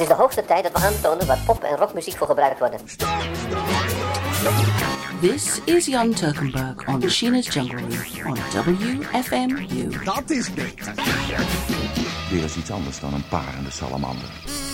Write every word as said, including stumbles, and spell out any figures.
Het is de hoogste tijd dat we aantonen waar pop- en rockmuziek voor gebruikt worden. This is Jan Turkenberg on China's Jungle Room on W F M U. Dat is beter. Weer eens iets anders dan een parende salamander.